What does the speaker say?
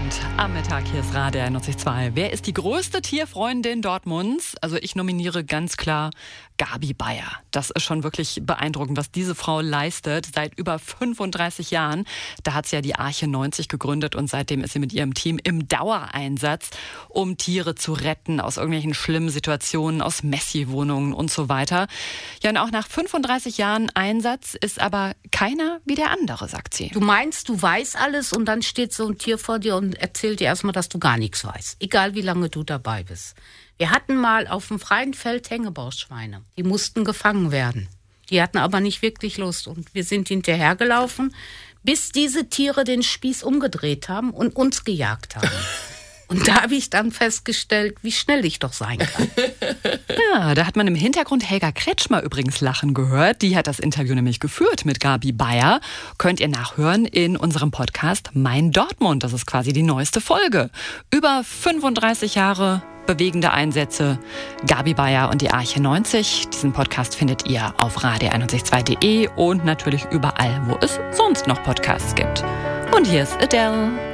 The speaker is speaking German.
Am Mittag, hier ist Radio 91.2. Wer ist die größte Tierfreundin Dortmunds? Also ich nominiere ganz klar Gabi Beyer. Das ist schon wirklich beeindruckend, was diese Frau leistet seit über 35 Jahren. Da hat sie ja die Arche 90 gegründet und seitdem ist sie mit ihrem Team im Dauereinsatz, um Tiere zu retten aus irgendwelchen schlimmen Situationen, aus Messi-Wohnungen und so weiter. Ja, und auch nach 35 Jahren Einsatz ist aber keiner wie der andere, sagt sie. Du meinst, du weißt alles und dann steht so ein Tier vor dir und erzählt dir erstmal, dass du gar nichts weißt. Egal wie lange du dabei bist. Wir hatten mal auf dem freien Feld Hängebauschweine. Die mussten gefangen werden. Die hatten aber nicht wirklich Lust. Und wir sind hinterhergelaufen, bis diese Tiere den Spieß umgedreht haben und uns gejagt haben. Und da habe ich dann festgestellt, wie schnell ich doch sein kann. Ja, da hat man im Hintergrund Helga Kretschmer übrigens lachen gehört. Die hat das Interview nämlich geführt mit Gabi Beyer. Könnt ihr nachhören in unserem Podcast Mein Dortmund. Das ist quasi die neueste Folge. Über 35 Jahre bewegende Einsätze. Gabi Beyer und die Arche 90. Diesen Podcast findet ihr auf radio912.de und natürlich überall, wo es sonst noch Podcasts gibt. Und hier ist Adele.